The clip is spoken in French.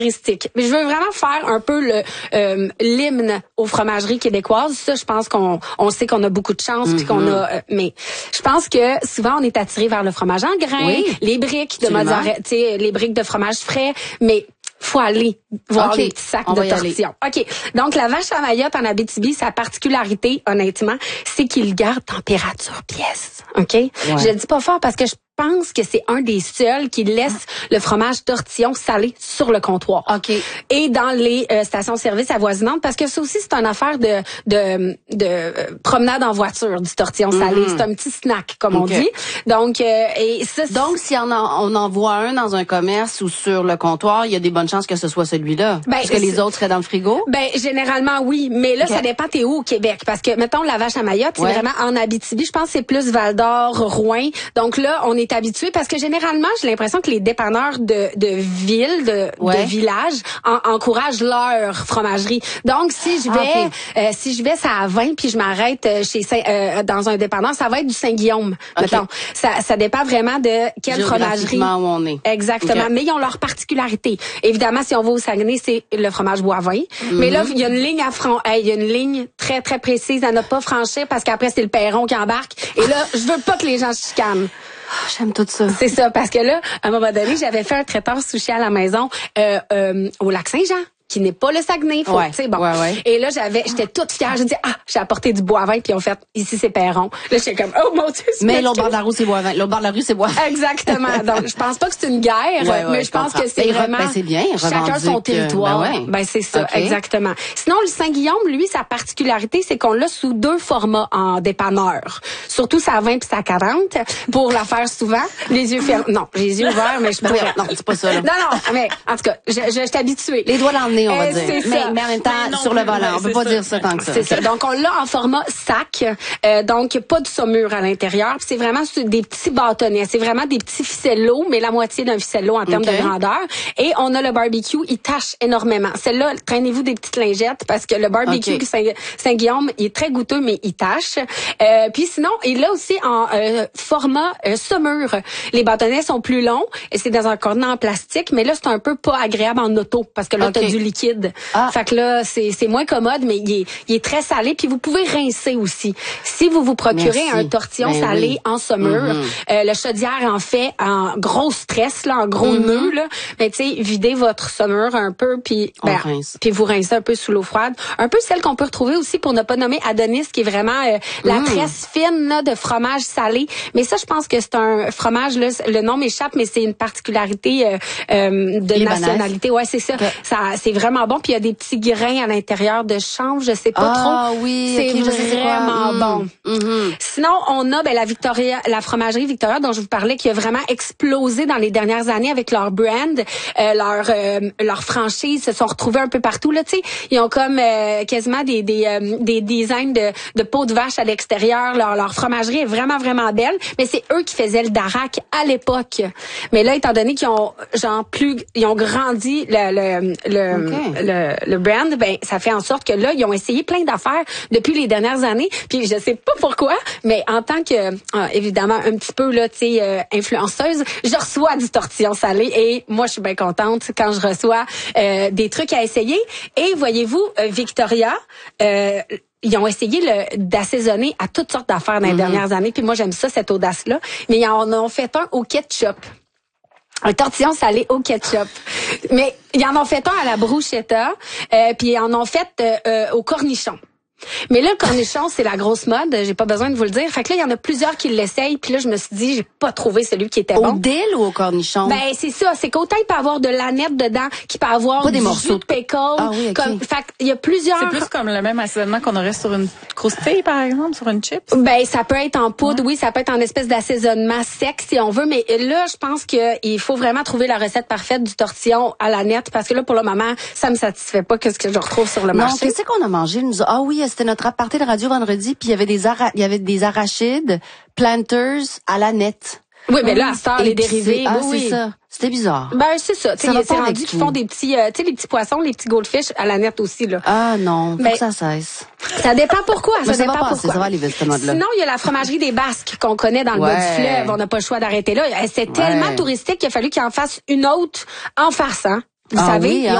Mais je veux vraiment faire un peu l'hymne aux fromageries québécoises. Ça, je pense qu'on sait qu'on a beaucoup de chance puis qu'on a. Mais je pense que souvent on est attiré vers le fromage en grains, les briques de mozzarella, tu sais, les briques de fromage frais. Mais faut aller voir les petits sacs de tortillons. OK. Donc, la vache à Mayotte en Abitibi, sa particularité, honnêtement, c'est qu'il garde température pièce. OK? Ouais. Je le dis pas fort parce que je pense que c'est un des seuls qui laisse le fromage tortillon salé sur le comptoir. OK. Et dans les stations-service avoisinantes, parce que ça aussi, c'est une affaire de promenade en voiture, du tortillon salé. C'est un petit snack, comme on dit. Donc, et ça, donc, si on en voit un dans un commerce ou sur le comptoir, il y a des bonnes chances que ce soit celui-là. Parce que les autres seraient dans le frigo? Ben, généralement, oui. Mais là, ça dépend t'es où au Québec. Parce que, mettons, la vache à Mayotte, c'est vraiment en Abitibi. Je pense que c'est plus Val-d'Or, Rouyn. Donc là, on est habitué parce que généralement, j'ai l'impression que les dépanneurs de ville, de village, encouragent leur fromagerie. Donc, si je vais ça à 20 puis je m'arrête dans un dépanneur, ça va être du Saint-Guillaume, mettons. Ça dépend vraiment de quelle fromagerie. Où on est. Exactement. Mais ils ont leur particularité. Évidemment, si on va au Saguenay, c'est le fromage Boivin. Mais là, il y a une ligne il y a une ligne très, très précise à ne pas franchir parce qu'après, c'est le perron qui embarque. Et là, je veux pas que les gens se chicanent. J'aime tout ça. C'est ça, parce que là, à un moment donné, j'avais fait un traiteur sushi à la maison au Lac-Saint-Jean, qui n'est pas le Saguenay, tu sais, bon. Et là, j'étais toute fière. J'ai dit, j'ai apporté du Boivin, puis on fait, ici, c'est Perron. Là, j'étais comme, oh mon Dieu, mais l'autre bord de la rue, c'est Boivin. L'autre bord de la rue, c'est Boivin. Exactement. Donc, je pense pas que c'est une guerre, mais je pense que c'est vraiment, c'est bien, chacun son territoire. Ben, c'est ça, exactement. Sinon, le Saint-Guillaume, lui, sa particularité, c'est qu'on l'a sous 2 formats en dépanneur. Surtout sa 20 puis sa 40, pour la faire souvent. Les yeux fermés. Non, les yeux ouverts, mais je pourrais. Non, c'est pas ça, là. Non, mais, en tout cas, je suis habituée. Les doigts dans le nez, on va dire. Mais en même temps, sur le volant. On peut pas dire ça tant que ça. C'est ça. Donc, on l'a en format sac. Donc, pas de saumure à l'intérieur. Puis c'est vraiment des petits bâtonnets. C'est vraiment des petits ficellos, mais la moitié d'un ficello en termes de grandeur. Et on a le barbecue. Il tâche énormément. Celle-là, traînez-vous des petites lingettes parce que le barbecue Saint-Guillaume, il est très goûteux, mais il tâche. Puis sinon, il a aussi en format saumure. Les bâtonnets sont plus longs et c'est dans un contenant en plastique, mais là, c'est un peu pas agréable en auto parce que là, t'as du liquide. Fait que là, c'est moins commode, mais il est très salé. Puis vous pouvez rincer aussi. Si vous procurez un tortillon salé en saumure, le chaudière en fait en gros stress, là, en gros nœud, là. Mais tu sais, videz votre saumure un peu, puis puis vous rincez un peu sous l'eau froide. Un peu celle qu'on peut retrouver aussi, pour ne pas nommer Adonis, qui est vraiment la tresse fine là, de fromage salé. Mais ça, je pense que c'est un fromage, là, le nom m'échappe, mais c'est une particularité de nationalité. Ouais, c'est ça. Ça, c'est vraiment bon. Puis il y a des petits grains à l'intérieur de chanvre, je sais pas trop. Ah oui, c'est vraiment bon. Sinon, on a la fromagerie Victoria dont je vous parlais, qui a vraiment explosé dans les dernières années avec leur brand, leur franchise, se sont retrouvés un peu partout là, tu sais, ils ont comme quasiment des designs de peau de vache à l'extérieur, leur fromagerie est vraiment vraiment belle, mais c'est eux qui faisaient le Darac à l'époque. Mais là, étant donné qu'ils ont ils ont grandi le brand, ben ça fait en sorte que là, ils ont essayé plein d'affaires depuis les dernières années. Puis je sais pas pourquoi, mais en tant que évidemment un petit peu là, tu sais, influenceuse, je reçois du tortillon salé et moi je suis bien contente quand je reçois des trucs à essayer. Et voyez-vous, Victoria, ils ont essayé d'assaisonner à toutes sortes d'affaires dans les dernières années. Puis moi j'aime ça, cette audace-là. Mais ils en ont fait un au ketchup. Un tortillon salé au ketchup. Mais ils en ont fait un à la bruschetta, puis ils en ont fait au cornichon. Mais là, le cornichon, c'est la grosse mode. J'ai pas besoin de vous le dire. Fait que là, il y en a plusieurs qui l'essayent. Puis là, je me suis dit, j'ai pas trouvé celui qui était bon. Au dill ou au cornichon? Ben, c'est ça. C'est qu'autant il peut avoir de l'aneth dedans, qu'il peut avoir des morceaux de pickle. Ah oui, okay. Fait il y a plusieurs. C'est plus comme le même assaisonnement qu'on aurait sur une croustille, par exemple, sur une chips? Ben, ça peut être en poudre, oui. Ça peut être en espèce d'assaisonnement sec, si on veut. Mais là, je pense qu'il faut vraiment trouver la recette parfaite du tortillon à l'aneth. Parce que là, pour le moment, ça me satisfait pas que ce que je retrouve sur le marché. Non, qu'est-ce qu'on a mangé? Ah oui, c'était notre aparté de radio vendredi, puis il y avait des arachides, planters à l'aneth. Oui, mais là, à ça, les dérivés. C'est ça. C'était bizarre. Ben, c'est ça. Tu sais, c'est rendu qu'ils font des petits, tu sais, les petits poissons, les petits goldfish à l'aneth aussi, là. Ah, non. Faut que ça cesse. Ça dépend pourquoi. Ça dépend pourquoi. Ça va aller vite, ce mode-là. Sinon, il y a la fromagerie des Basques qu'on connaît dans le bas du fleuve. On n'a pas le choix d'arrêter là. C'est tellement touristique qu'il a fallu qu'ils en fassent une autre en farçant. Vous savez, oui, hein?